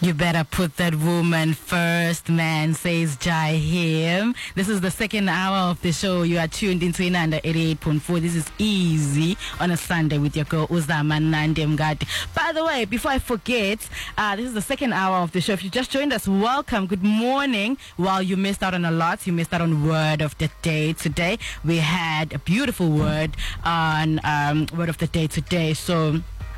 You better put that woman first, man, says Jahim. This is the second hour of the show. You are tuned into Inanda 88.4. This is Easy on a Sunday with your girl Uzama Nandem Gati. By the way, before I forget, this is the second hour of the show. If you just joined us, welcome. Good morning. Well, you missed out on a lot. You missed out on Word of the Day today. We had a beautiful word on Word of the Day today. So